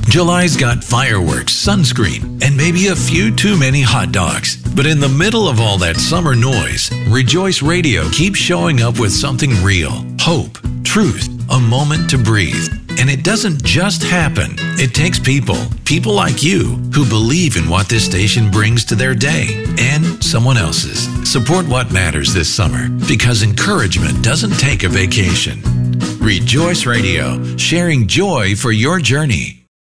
July's got fireworks, sunscreen, and maybe a few too many hot dogs. But in the middle of all that summer noise, Rejoice Radio keeps showing up with something real, hope, truth, a moment to breathe. And it doesn't just happen. It takes people like you, who believe in what this station brings to their day and someone else's. Support what matters this summer, because encouragement doesn't take a vacation. Rejoice Radio, sharing joy for your journey.